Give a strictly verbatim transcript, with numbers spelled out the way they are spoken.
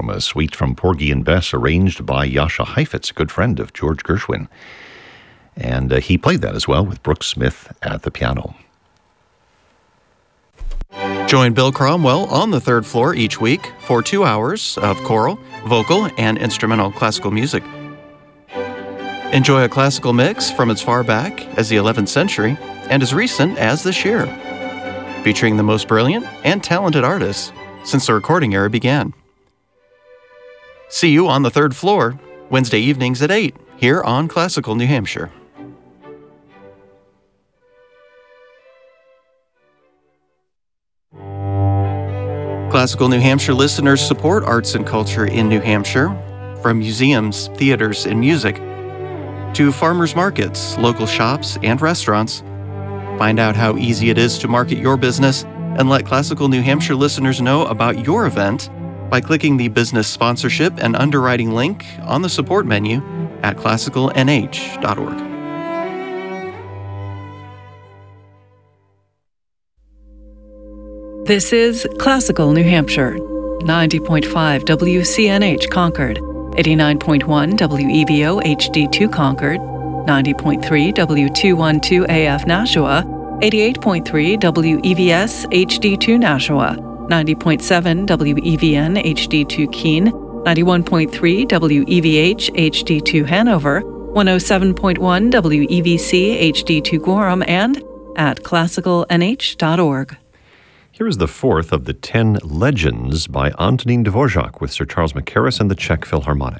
from a suite from Porgy and Bess, arranged by Jascha Heifetz, a good friend of George Gershwin. And uh, he played that as well with Brooks Smith at the piano. Join Bill Cromwell on the third floor each week for two hours of choral, vocal, and instrumental classical music. Enjoy a classical mix from as far back as the eleventh century and as recent as this year, featuring the most brilliant and talented artists since the recording era began. See you on the third floor, Wednesday evenings at eight, here on Classical New Hampshire. Classical New Hampshire listeners support arts and culture in New Hampshire, from museums, theaters, and music, to farmers markets, local shops, and restaurants. Find out how easy it is to market your business and let Classical New Hampshire listeners know about your event by clicking the Business Sponsorship and Underwriting link on the support menu at classical n h dot org. This is Classical New Hampshire, ninety point five W C N H Concord, eighty-nine point one W E V O H D two Concord, ninety point three W two twelve A F Nashua, eighty-eight point three W E V S H D two Nashua, ninety point seven W E V N H D two Keene, ninety-one point three W E V H H D two Hanover, one oh seven point one W E V C H D two Gorham, and at classical n h dot org. Here is the fourth of the ten Legends by Antonín Dvořák with Sir Charles Mackerras and the Czech Philharmonic.